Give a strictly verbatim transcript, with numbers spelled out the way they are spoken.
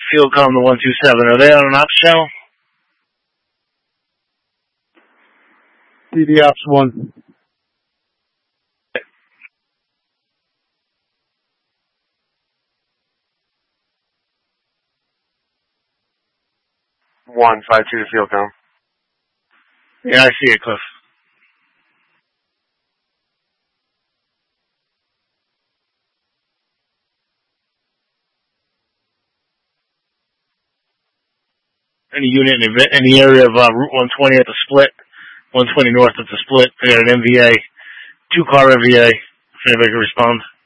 Field com to one two seven. Are they on an ops channel? C D Ops one. One five two to Field com. Yeah, I see it, Cliff. Any unit in the, in the area of uh, Route one twenty at the split, one twenty north at the split, they got an M V A, two car M V A, if anybody can respond.